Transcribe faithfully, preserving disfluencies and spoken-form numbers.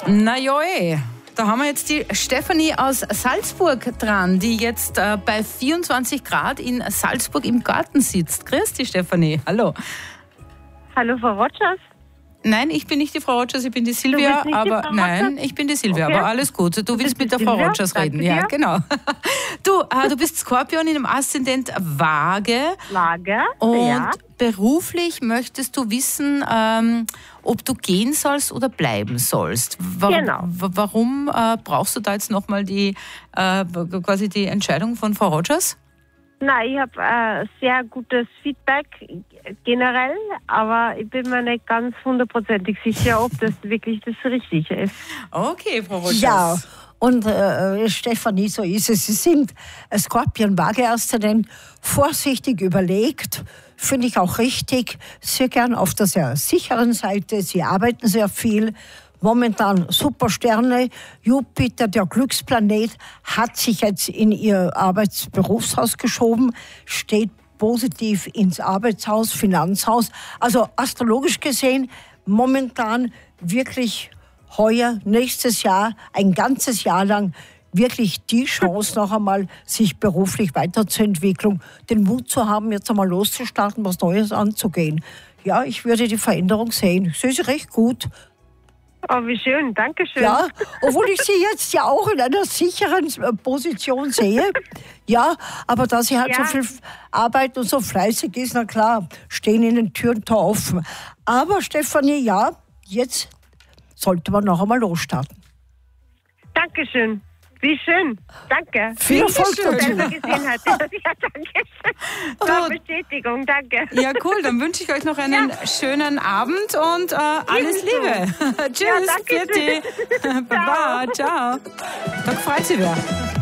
Na ja, eh. Da haben wir jetzt die Stefanie aus Salzburg dran, die jetzt äh, bei vierundzwanzig Grad in Salzburg im Garten sitzt. Grüß dich, Stefanie. Hallo. Hallo, Frau Rogers. Nein, ich bin nicht die Frau Rogers, ich bin die Silvia. Du bist nicht die aber Frau nein, Rogers? ich bin die Silvia, Okay. aber alles gut. Du, Du willst bist mit der die Frau Silvia? Rogers reden. Danke Ja, dir. genau. Du, äh, du bist Skorpion in dem Aszendent Waage. Lager. Und Ja. beruflich möchtest du wissen, ähm, ob du gehen sollst oder bleiben sollst. Wa- Genau. wa- Warum äh, brauchst du da jetzt nochmal die, äh, quasi die Entscheidung von Frau Rogers? Nein, ich habe äh, sehr gutes Feedback generell, aber ich bin mir nicht ganz hundertprozentig sicher, ob das wirklich das Richtige ist. Okay, Frau Rogers. Ja, und äh, Stefanie, so ist es. Sie sind Skorpion-Waage-Aszendent, vorsichtig überlegt, finde ich auch richtig, sehr gern auf der sehr sicheren Seite. Sie arbeiten sehr viel. Momentan super Sterne. Jupiter, der Glücksplanet, hat sich jetzt in ihr Arbeitsberufshaus geschoben, steht positiv ins Arbeitshaus, Finanzhaus. Also astrologisch gesehen momentan wirklich heuer, nächstes Jahr, ein ganzes Jahr lang wirklich die Chance noch einmal, sich beruflich weiterzuentwickeln, den Mut zu haben, jetzt einmal loszustarten, was Neues anzugehen. Ja, ich würde die Veränderung sehen. Ich sehe sie recht gut. Oh, wie schön, danke schön. Ja, obwohl ich sie jetzt ja auch in einer sicheren äh, Position sehe. Ja, aber da sie halt Ja. so viel arbeitet und so fleißig ist, na klar, stehen ihnen Tür und Tor offen. Aber Stefanie, ja, jetzt sollte man noch einmal losstarten. Dankeschön. Wie schön. Danke. Viel Erfolg schön. dazu. Selber gesehen hat. Ja, danke schön. War Gut. Bestätigung, danke. Ja, cool. Dann wünsche ich euch noch einen schönen Abend und äh, alles Ebenso. Liebe. Tschüss, Ja, danke Pfiat. Baba, ciao. Da freut sich wer.